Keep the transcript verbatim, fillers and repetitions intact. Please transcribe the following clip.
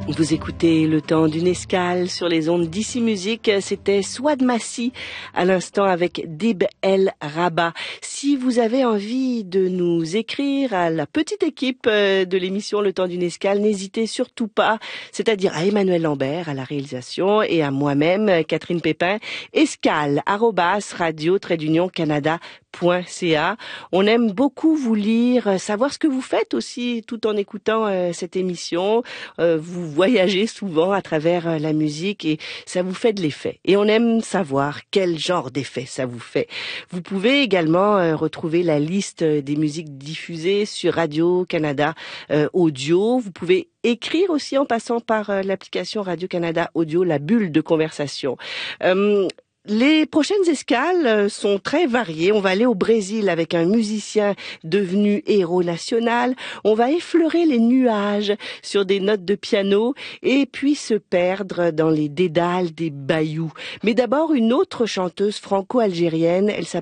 Vous écoutez Le Temps d'une Escale sur les ondes d'Ici Musique. C'était Souad Massi à l'instant avec Dib El Rabat. Si vous avez envie de nous écrire à la petite équipe de l'émission Le Temps d'une Escale, n'hésitez surtout pas, c'est-à-dire à Emmanuel Lambert à la réalisation et à moi-même, Catherine Pépin, escale arobase radio trait d'union canada point c a. On aime beaucoup vous lire, savoir ce que vous faites aussi tout en écoutant euh, cette émission. Euh, vous voyagez souvent à travers euh, la musique et ça vous fait de l'effet. Et on aime savoir quel genre d'effet ça vous fait. Vous pouvez également euh, retrouver la liste des musiques diffusées sur Radio-Canada euh, Audio. Vous pouvez écrire aussi en passant par euh, l'application Radio-Canada Audio, la bulle de conversation. Euh, Les prochaines escales sont très variées. On va aller au Brésil avec un musicien devenu héros national. On va effleurer les nuages sur des notes de piano et puis se perdre dans les dédales des bayous. Mais d'abord, une autre chanteuse franco-algérienne. Elle s'appelle